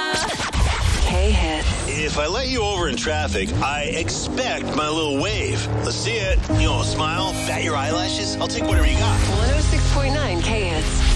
K-Hits. If I let you over in traffic, I expect my little wave. Let's see it. Smile, bat your eyelashes. I'll take whatever you got. 106.9 K-Hits.